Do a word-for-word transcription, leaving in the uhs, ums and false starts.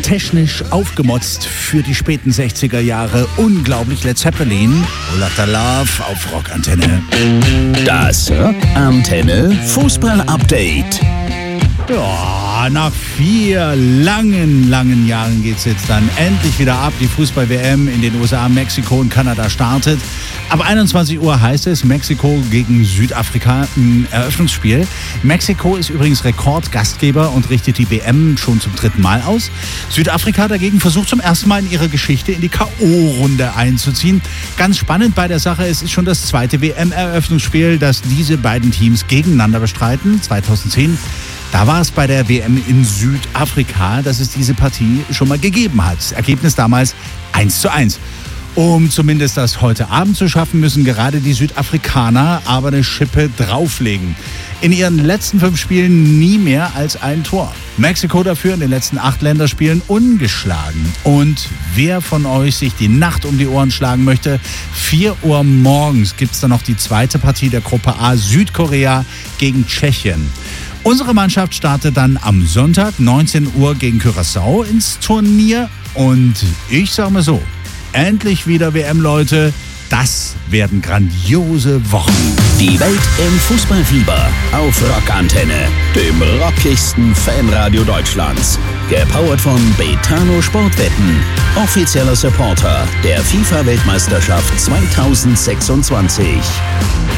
technisch aufgemotzt für die späten sechziger Jahre. Unglaublich Led Zeppelin. Olata Love auf Rockantenne. Das Rockantenne Fußball-Update. Ja, nach vier langen, langen Jahren geht es jetzt dann endlich wieder ab. Die Fußball-W M in den U S A, Mexiko und Kanada startet. Ab einundzwanzig Uhr heißt es Mexiko gegen Südafrika im Eröffnungsspiel. Mexiko ist übrigens Rekordgastgeber und richtet die W M schon zum dritten Mal aus. Südafrika dagegen versucht zum ersten Mal in ihrer Geschichte in die K O-Runde einzuziehen. Ganz spannend bei der Sache, es ist schon das zweite W M-Eröffnungsspiel, das diese beiden Teams gegeneinander bestreiten. zweitausendzehn. Da war es bei der W M in Südafrika, dass es diese Partie schon mal gegeben hat. Ergebnis damals eins zu eins. Um zumindest das heute Abend zu schaffen, müssen gerade die Südafrikaner aber eine Schippe drauflegen. In ihren letzten fünf Spielen nie mehr als ein Tor. Mexiko dafür in den letzten acht Länderspielen ungeschlagen. Und wer von euch sich die Nacht um die Ohren schlagen möchte, vier Uhr morgens gibt es dann noch die zweite Partie der Gruppe A, Südkorea gegen Tschechien. Unsere Mannschaft startet dann am Sonntag neunzehn Uhr gegen Curaçao ins Turnier. Und ich sage mal so, endlich wieder W M, Leute. Das werden grandiose Wochen. Die Welt im Fußballfieber auf Rockantenne, dem rockigsten Fanradio Deutschlands. Gepowert von Betano Sportwetten, offizieller Supporter der FIFA-Weltmeisterschaft zweitausendsechsundzwanzig.